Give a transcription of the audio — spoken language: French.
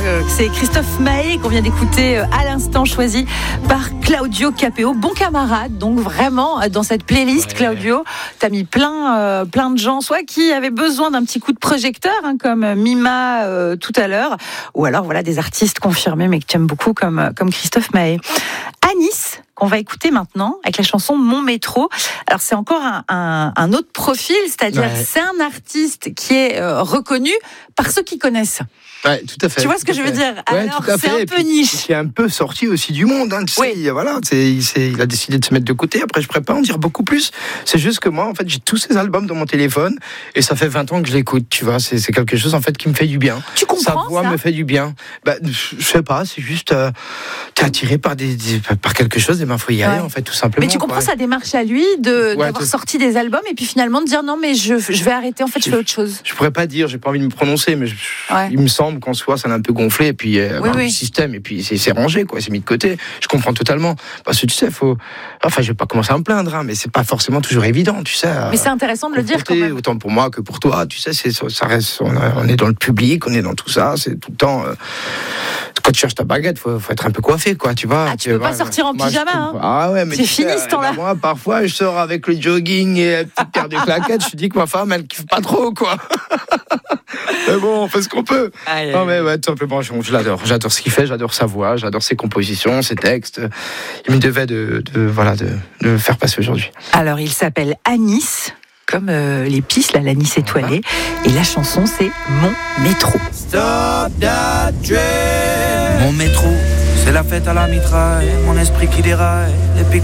C'est Christophe Maé qu'on vient d'écouter à l'instant, choisi par Claudio Capéo, bon camarade. Donc vraiment, dans cette playlist, Claudio, t'as mis plein de gens, soit qui avaient besoin d'un petit coup de projecteur, comme Mima tout à l'heure, ou alors voilà des artistes confirmés, mais que tu aimes beaucoup, comme Christophe Maé. Anis, qu'on va écouter maintenant avec la chanson Mon Métro. Alors c'est encore un autre profil, c'est-à-dire c'est un artiste qui est reconnu par ceux qui connaissent. Ouais, tout à fait. Tu vois ce que je veux dire? Ouais, alors tout à c'est fait. un peu niche. C'est un peu sorti aussi du monde, tu sais. Voilà, il a décidé de se mettre de côté. Après, je pourrais pas en dire beaucoup plus. C'est juste que moi, en fait, j'ai tous ces albums dans mon téléphone et ça fait 20 ans que je l'écoute. Tu vois, c'est quelque chose en fait qui me fait du bien. Tu comprends Sa voix me fait du bien. Je sais pas, c'est juste t'es attiré par par quelque chose et faut y aller en fait, tout simplement. Mais tu comprends sa démarche à lui d'avoir sorti des albums et puis finalement de dire non mais je vais arrêter, en fait je fais autre chose. Je pourrais pas dire, j'ai pas envie de me prononcer, mais il me semble qu'en soi ça l'a un peu gonflé et puis du système et puis c'est rangé quoi, c'est mis de côté. Je comprends totalement parce que tu sais, je vais pas commencer à me plaindre, mais c'est pas forcément toujours évident, tu sais. Mais c'est intéressant de le dire quand même. Autant pour moi que pour toi, tu sais, ça reste, on est dans le public, on est dans tout ça, c'est tout le temps. Quand tu cherches ta baguette, faut être un peu coiffé, quoi, tu vois. Ah, tu peux pas sortir en pyjama, Ah ouais, mais c'est fini ce temps-là. Moi, parfois, je sors avec le jogging et la petite paire de claquettes. Je dis que ma femme, elle kiffe pas trop, quoi. Mais bon, on fait ce qu'on peut. Non, mais tout simplement, je l'adore. J'adore ce qu'il fait, j'adore sa voix, j'adore ses compositions, ses textes. Il me devait de faire passer aujourd'hui. Alors, il s'appelle Anis, comme les pistes, l'anis étoilé. Et la chanson, c'est Mon Métro. Stop that train. Mon métro, c'est la fête à la mitraille. Mon esprit qui déraille.